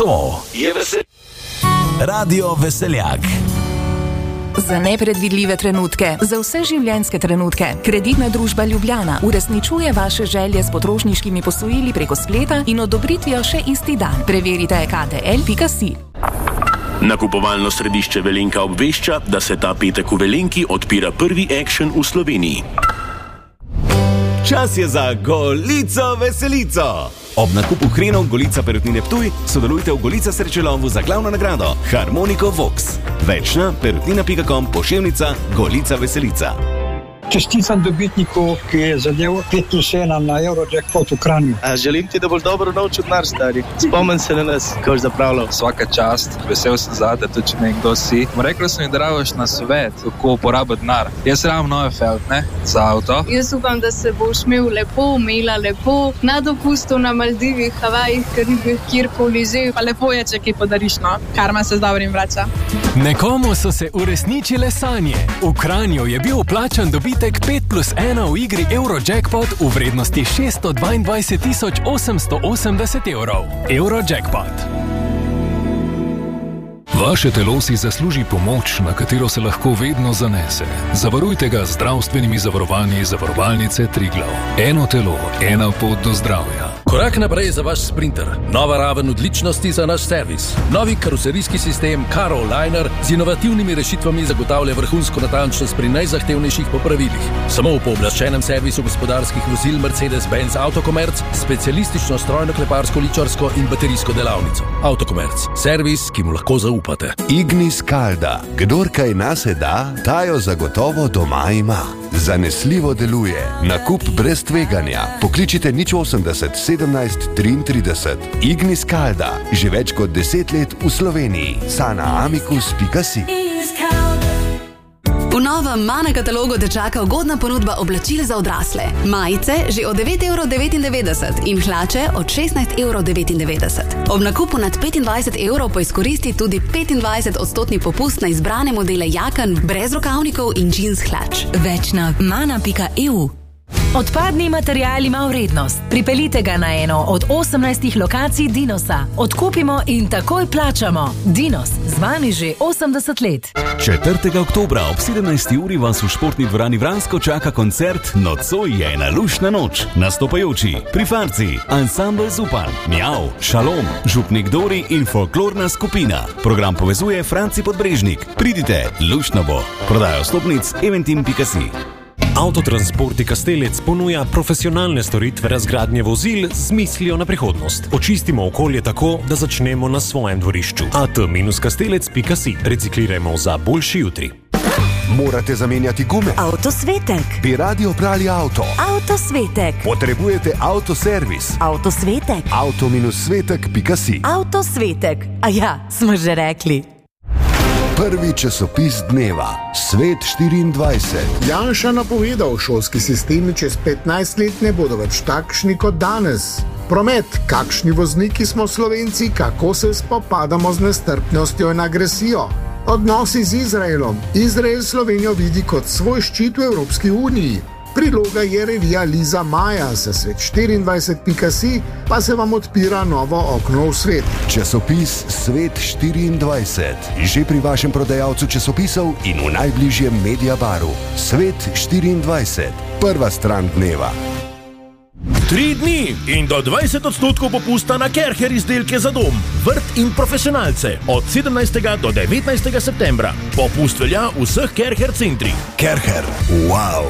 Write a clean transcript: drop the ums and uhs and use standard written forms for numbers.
To je Radio Veseljak. Za nepredvidljive trenutke, za vse življenjske trenutke, Kreditna družba Ljubljana uresničuje vaše želje s potrošniškimi posojili preko spleta in odobritvijo še isti dan. Preverite ktl.si. Nakupovalno središče Velenka obvešča, da se ta petek v Velenki odpira prvi action v Sloveniji. Čas je za Golico Veselico. Ob nakupu hrenov Golica Perutnine Ptuj sodelujte v Golica Srečelovu za glavno nagrado Harmoniko Vox. Več na perutnina.com poševnica Golica Veselica. Čestitam dobitniku, ki je zadev 5+1 na Eurojackpot v Kranju. Želim ti, da boš dobro naučil denar, stari. Spomni se na nas, ko si zapravljal. Svaka čast, vesel sem zate, tudi če ne kdo si. Rekla sem mi, da rabiš na svet, kako uporabiti denar. Jaz rabim nove felt, ne? Za avto. Jaz upam, da se boš imel lepo, imela lepo, na dopustu na Maldivih, Havajih, Karibih, kjerkoli že. Pa lepo je, če kaj podariš, no? Karma se z dobrim vrača. Nekomu so se uresničile sanje. V Kranju je bil vplačan dobitek 5+1 v igri Eurojackpot v vrednosti 622 880 evrov. Eurojackpot. Vaše telo si zasluži pomoč, na katero se lahko vedno zanese. Zavarujte ga z zdravstvenimi zavarovanji Zavarovalnice Triglav. Eno telo, ena pot do zdravja. Korak naprej za vaš Sprinter. Nova raven odličnosti za naš servis. Novi karoserijski sistem Caro Liner z inovativnimi rešitvami zagotavlja vrhunsko natančnost pri najzahtevnejših popravilih. Samo v pooblaščenem servisu gospodarskih vozil Mercedes-Benz Autokomerc, specialistično strojno, kleparsko, ličarsko in baterijsko delavnico. Autokomerc. Servis, ki mu lahko zaupate. Ignis Kalda. Kdor kaj nase da, ta jo zagotovo doma ima. Zanesljivo deluje. Nakup brez tveganja. Pokličite 080 17 33. Ignis Kalda. Že več kot 10 let v Sloveniji. Sanaamicus.si. V novem Mana katalogu te čaka ugodna ponudba oblačil za odrasle. Majice že od 9,99 € in hlače od 16,99 €. Ob nakupu nad 25 € pa izkoristi tudi 25% popust na izbrane modele jaken, brez rokavnikov in džins hlač. Več na mana.eu. Odpadni material ima vrednost. Pripeljite ga na eno od 18 lokacij Dinosa. Odkupimo in takoj plačamo. Dinos, z vami že 80 let. 4. oktobra ob 17. uri vas v športni dvorani Vransko čaka koncert Nocoj je ena lušna noč. Nastopajoči Prifarci, Ansambel Zupan, Mjav, Šalom, Župnik Dori in folklorna skupina. Program povezuje Franci Podbrežnik. Pridite, lušno bo. Prodajo vstopnic eventim.si. Avtotransporti Kastelec ponuja profesionalne storitve razgradnje vozil z mislijo na prihodnost. Očistimo okolje tako, da začnemo na svojem dvorišču. at-kastelec.si. Reciklirajmo za boljši jutri. Morate zamenjati gume? Avtosvetek. Bi radi oprali avto? Avtosvetek. Potrebujete avtoservis? Avtosvetek. Auto-svetek.si. Avtosvetek. A ja, smo že rekli. Prvi časopis dneva, Svet 24. Janša napovedal, šolski sistemi čez 15 let ne bodo več takšni kot danes. Promet, kakšni vozniki smo Slovenci, kako se spopadamo z nestrpnostjo in agresijo. Odnosi z Izraelom. Izrael Slovenijo vidi kot svoj ščit v Evropski uniji. Priloga je revija Liza Maja, za svet24.si pa se vam odpira novo okno v svet. Časopis Svet 24. Že pri vašem prodajalcu časopisov in v najbližjem Mediabaru. Svet 24. Prva stran dneva. 3 dni in do 20% popusta na Kerher izdelke za dom, vrt in profesionalce od 17. do 19. septembra. Popust velja v vseh Kerher centrih. Kerher. Wow.